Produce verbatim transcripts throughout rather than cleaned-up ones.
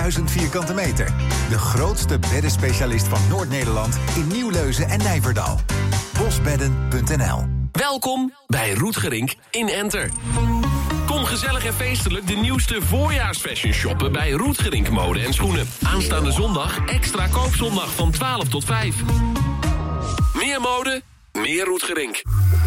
duizend vierkante meter. De grootste beddenspecialist van Noord-Nederland in Nieuwleuzen en Nijverdal. bosbedden punt n l. Welkom bij Roetgerink in Enter. Kom gezellig en feestelijk de nieuwste voorjaarsfashion shoppen bij Roetgerink Mode en Schoenen. Aanstaande zondag extra koopzondag van twaalf tot vijf. Meer mode, meer Roetgerink.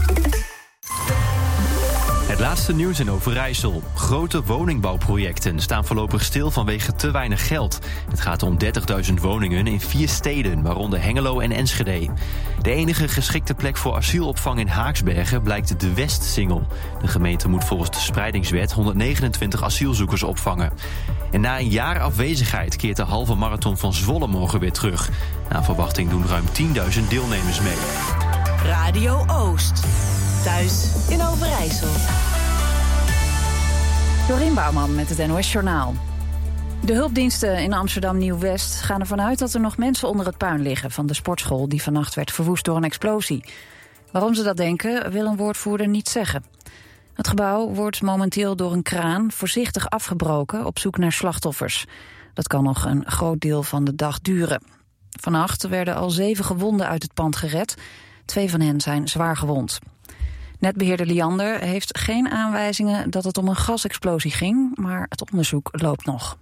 Het laatste nieuws in Overijssel. Grote woningbouwprojecten staan voorlopig stil vanwege te weinig geld. Het gaat om dertigduizend woningen in vier steden, waaronder Hengelo en Enschede. De enige geschikte plek voor asielopvang in Haaksbergen blijkt de Westsingel. De gemeente moet volgens de spreidingswet honderdnegenentwintig asielzoekers opvangen. En na een jaar afwezigheid keert de halve marathon van Zwolle morgen weer terug. Naar verwachting doen ruim tienduizend deelnemers mee. Radio Oost. Thuis in Overijssel. Dorien Bouwman met het N O S-journaal. De hulpdiensten in Amsterdam Nieuw-West gaan ervan uit dat er nog mensen onder het puin liggen van de sportschool die vannacht werd verwoest door een explosie. Waarom ze dat denken, wil een woordvoerder niet zeggen. Het gebouw wordt momenteel door een kraan voorzichtig afgebroken op zoek naar slachtoffers. Dat kan nog een groot deel van de dag duren. Vannacht werden al zeven gewonden uit het pand gered. Twee van hen zijn zwaar gewond. Netbeheerder Liander heeft geen aanwijzingen dat het om een gasexplosie ging, maar het onderzoek loopt nog.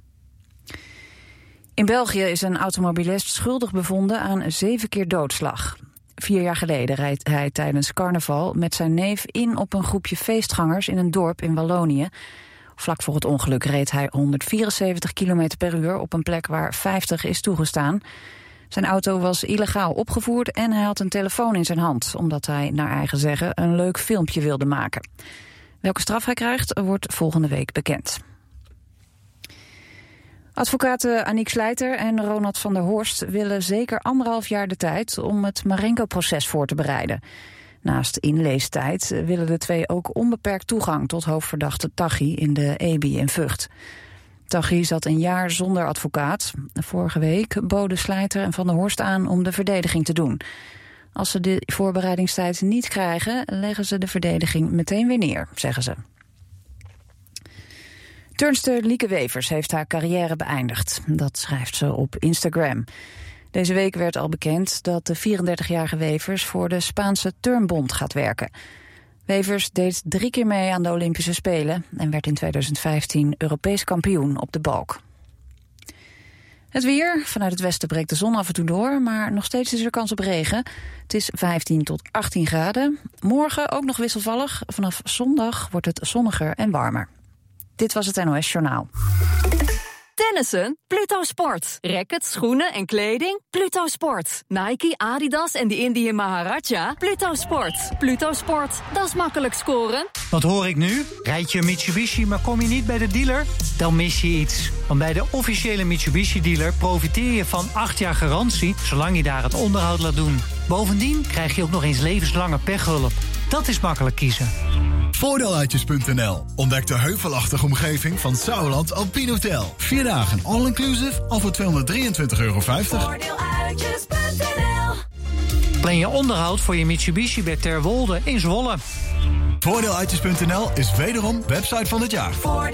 In België is een automobilist schuldig bevonden aan zeven keer doodslag. Vier jaar geleden reed hij tijdens carnaval met zijn neef in op een groepje feestgangers in een dorp in Wallonië. Vlak voor het ongeluk reed hij honderdvierenzeventig kilometer per uur op een plek waar vijftig is toegestaan. Zijn auto was illegaal opgevoerd en hij had een telefoon in zijn hand, omdat hij, naar eigen zeggen, een leuk filmpje wilde maken. Welke straf hij krijgt, wordt volgende week bekend. Advocaten Aniek Slijter en Ronald van der Horst willen zeker anderhalf jaar de tijd om het Marengo-proces voor te bereiden. Naast inleestijd willen de twee ook onbeperkt toegang tot hoofdverdachte Taghi in de E B I in Vught. Taghi zat een jaar zonder advocaat. Vorige week boden Slijter en Van der Horst aan om de verdediging te doen. Als ze de voorbereidingstijd niet krijgen, leggen ze de verdediging meteen weer neer, zeggen ze. Turnster Lieke Wevers heeft haar carrière beëindigd. Dat schrijft ze op Instagram. Deze week werd al bekend dat de vierendertigjarige Wevers voor de Spaanse Turnbond gaat werken. Wevers deed drie keer mee aan de Olympische Spelen en werd in tweeduizend vijftien Europees kampioen op de balk. Het weer. Vanuit het westen breekt de zon af en toe door, maar nog steeds is er kans op regen. Het is vijftien tot achttien graden. Morgen ook nog wisselvallig. Vanaf zondag wordt het zonniger en warmer. Dit was het N O S Journaal. Tennissen? Pluto Sport. Rackets, schoenen en kleding? Pluto Sport. Nike, Adidas en de Indian Maharaja? Pluto Sport. Pluto Sport. Dat is makkelijk scoren. Wat hoor ik nu? Rijd je een Mitsubishi, maar kom je niet bij de dealer? Dan mis je iets. Want bij de officiële Mitsubishi-dealer profiteer je van acht jaar garantie, zolang je daar het onderhoud laat doen. Bovendien krijg je ook nog eens levenslange pechhulp. Dat is makkelijk kiezen. Voordeeluitjes punt n l. Ontdek de heuvelachtige omgeving van Sauerland Alpine Hotel. Vier dagen all-inclusive al voor tweehonderddrieëntwintig euro vijftig. Voordeeluitjes punt n l. Plan je onderhoud voor je Mitsubishi bij Terwolde in Zwolle. Voordeeluitjes punt n l is wederom website van het jaar.